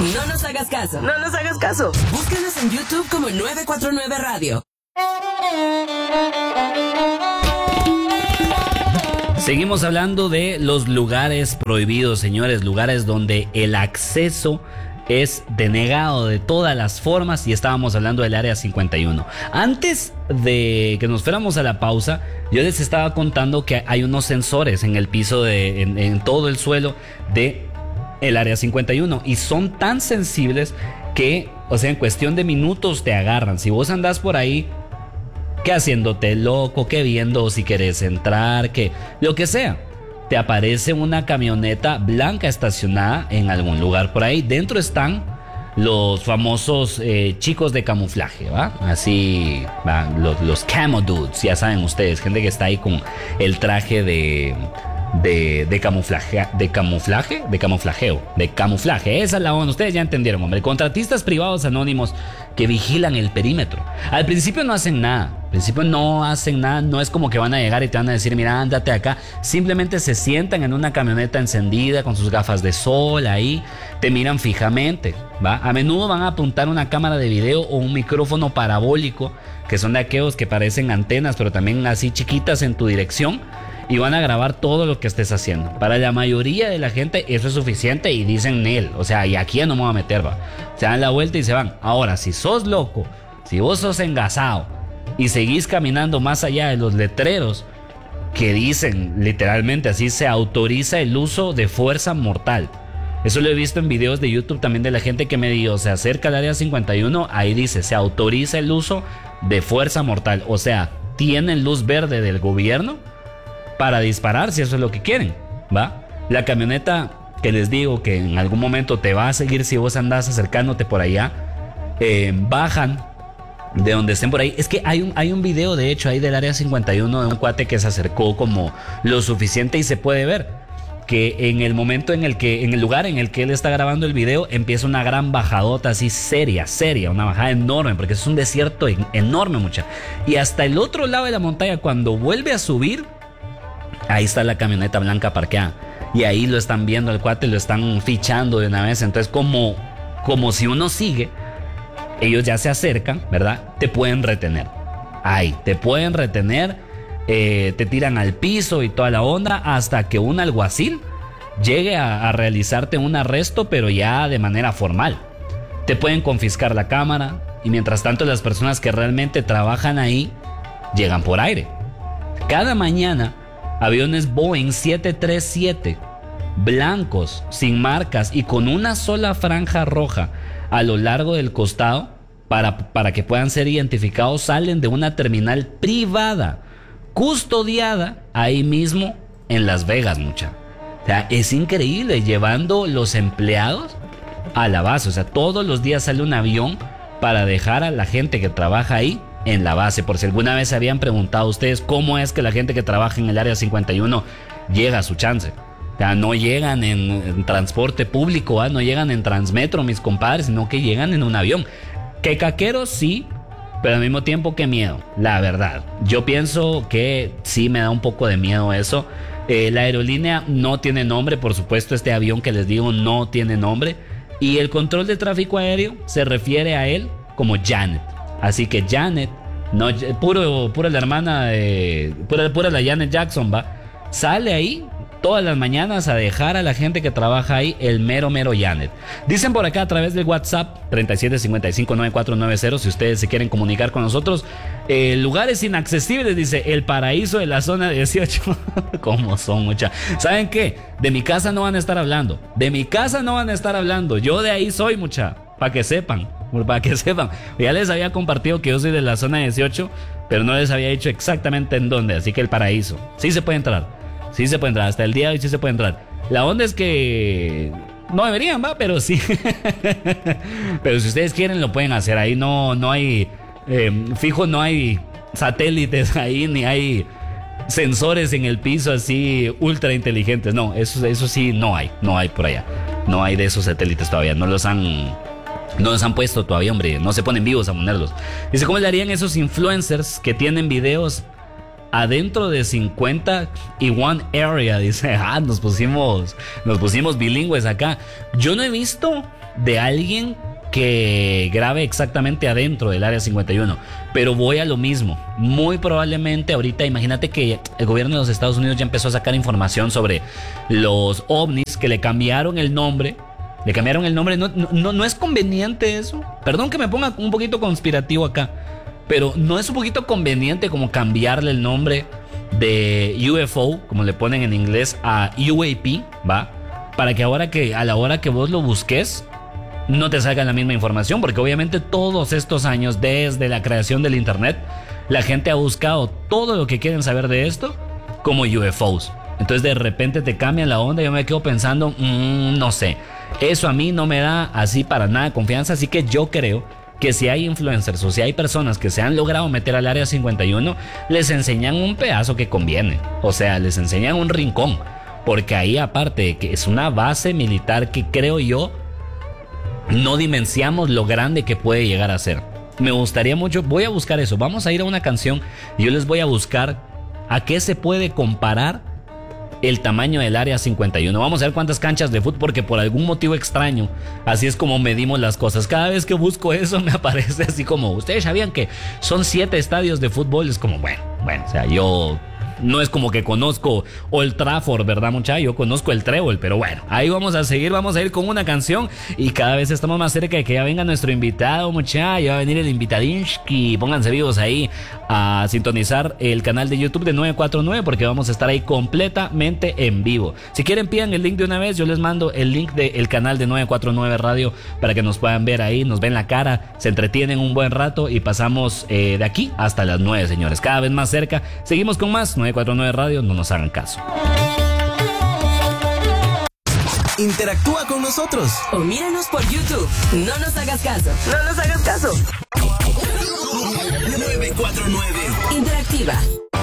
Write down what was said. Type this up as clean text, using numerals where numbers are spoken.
No nos hagas caso. No nos hagas caso. Búscanos en YouTube como 949 Radio. Seguimos hablando de los lugares prohibidos, señores, lugares donde el acceso es denegado de todas las formas, y estábamos hablando del Área 51. Antes de que nos fuéramos a la pausa, yo les estaba contando que hay unos sensores en el piso, en todo el suelo de el Área 51, y son tan sensibles que, o sea, en cuestión de minutos te agarran. Si vos andás por ahí, que haciéndote loco, que viendo si querés entrar, que lo que sea, te aparece una camioneta blanca estacionada en algún lugar por ahí. Dentro están los famosos chicos de camuflaje, ¿va? Así, ¿va? Los camo dudes, ya saben ustedes, gente que está ahí con el traje de camuflaje, de camuflaje, esa es la onda, ustedes ya entendieron, hombre. Contratistas privados anónimos que vigilan el perímetro. Al principio no hacen nada, no es como que van a llegar y te van a decir, mira, ándate acá. Simplemente se sientan en una camioneta encendida con sus gafas de sol ahí, te miran fijamente, ¿va? A menudo van a apuntar una cámara de video o un micrófono parabólico, que son de aquellos que parecen antenas, pero también así chiquitas, en tu dirección, y van a grabar todo lo que estés haciendo. Para la mayoría de la gente eso es suficiente y dicen Nel, o sea, y aquí ya no me voy a meter, va. Se dan la vuelta y se van. Ahora, si sos loco, si vos sos engasado y seguís caminando más allá de los letreros que dicen literalmente así, se autoriza el uso de fuerza mortal. Eso lo he visto en videos de YouTube también de la gente que medio se acerca al Área 51, ahí dice, se autoriza el uso de fuerza mortal. O sea, tienen luz verde del gobierno para disparar si eso es lo que quieren, ¿va? La camioneta que les digo que en algún momento te va a seguir si vos andás acercándote por allá, bajan de donde estén por ahí. Es que hay un video, de hecho, ahí del Área 51 de un cuate que se acercó como lo suficiente y se puede ver que en el momento en el lugar en el que él está grabando el video, empieza una gran bajadota así seria, una bajada enorme, porque es un desierto enorme, mucha. Y hasta el otro lado de la montaña, cuando vuelve a subir, ahí está la camioneta blanca parqueada. Y ahí lo están viendo al cuate, lo están fichando de una vez. Entonces, como si uno sigue, ellos ya se acercan, ¿verdad? Te pueden retener. Ahí, te pueden retener, te tiran al piso y toda la onda, hasta que un alguacil llegue a realizarte un arresto, pero ya de manera formal. Te pueden confiscar la cámara, y mientras tanto las personas que realmente trabajan ahí llegan por aire. Cada mañana, aviones Boeing 737 blancos, sin marcas y con una sola franja roja a lo largo del costado para que puedan ser identificados, salen de una terminal privada custodiada ahí mismo en Las Vegas, mucha. O sea, es increíble, llevando los empleados a la base. O sea, todos los días sale un avión para dejar a la gente que trabaja ahí en la base. Por si alguna vez se habían preguntado ustedes cómo es que la gente que trabaja en el Área 51 llega a su chance. O sea, no llegan en transporte público, no llegan en Transmetro, mis compadres, sino que llegan en un avión. Que caqueros sí, pero al mismo tiempo que miedo, la verdad. Yo pienso que sí me da un poco de miedo eso. La aerolínea no tiene nombre, por supuesto, este avión que les digo no tiene nombre. Y el control de tráfico aéreo se refiere a él como Janet. Así que Janet, no, pura la hermana de... Pura la Janet Jackson, va. Sale ahí todas las mañanas a dejar a la gente que trabaja ahí el mero Janet. Dicen por acá a través del WhatsApp 37559490, si ustedes se quieren comunicar con nosotros. Lugares inaccesibles, dice, el paraíso de la zona 18. ¿Cómo son, mucha? ¿Saben qué? De mi casa no van a estar hablando. Yo de ahí soy, mucha. Para que sepan. Ya les había compartido que yo soy de la zona 18, pero no les había dicho exactamente en dónde. Así que el paraíso. Sí se puede entrar. Hasta el día de hoy sí se puede entrar. La onda es que no deberían, va, pero sí. Pero si ustedes quieren lo pueden hacer. Ahí no hay fijo, no hay satélites ahí, ni hay sensores en el piso así ultra inteligentes. No, eso sí no hay por allá. No hay de esos satélites todavía. No los han puesto todavía, hombre. No se ponen vivos a ponerlos. Dice, ¿cómo le harían esos influencers que tienen videos adentro de 50 y one area. Dice, nos pusimos bilingües acá. Yo no he visto de alguien que grabe exactamente adentro del área 51, pero voy a lo mismo. Muy probablemente ahorita, imagínate que el gobierno de los Estados Unidos ya empezó a sacar información sobre los ovnis, que le cambiaron el nombre. No es conveniente eso. Perdón que me ponga un poquito conspirativo acá, pero no es un poquito conveniente como cambiarle el nombre de UFO, como le ponen en inglés, a UAP, ¿va? Para que ahora que a la hora que vos lo busques no te salga la misma información, porque obviamente todos estos años, desde la creación del internet, la gente ha buscado todo lo que quieren saber de esto como UFOs. Entonces de repente te cambian la onda y yo me quedo pensando, no sé, eso a mí no me da así para nada confianza. Así que yo creo que si hay influencers o si hay personas que se han logrado meter al área 51, les enseñan un pedazo que conviene, o sea, les enseñan un rincón, porque ahí, aparte de que es una base militar que creo yo no dimensionamos lo grande que puede llegar a ser. Me gustaría mucho, voy a buscar eso, vamos a ir a una canción y yo les voy a buscar a qué se puede comparar el tamaño del área 51. Vamos a ver cuántas canchas de fútbol, porque por algún motivo extraño así es como medimos las cosas. Cada vez que busco eso me aparece así como, ustedes sabían que son 7 estadios de fútbol. Es como, bueno, o sea, yo no es como que conozco Old Trafford, ¿verdad, muchacho? Yo conozco el trébol, pero bueno, ahí vamos a seguir, vamos a ir con una canción y cada vez estamos más cerca de que ya venga nuestro invitado, muchacho. Ya va a venir el invitadinsky. Pónganse vivos ahí a sintonizar el canal de YouTube de 949, porque vamos a estar ahí completamente en vivo. Si quieren, pidan el link de una vez, yo les mando el link del canal de 949 Radio para que nos puedan ver ahí, nos ven la cara, se entretienen un buen rato y pasamos de aquí hasta las 9, señores, cada vez más cerca. Seguimos con más 949 Radio, no nos hagan caso. Interactúa con nosotros o míranos por YouTube. No nos hagas caso. No nos hagas caso. 949 Interactiva.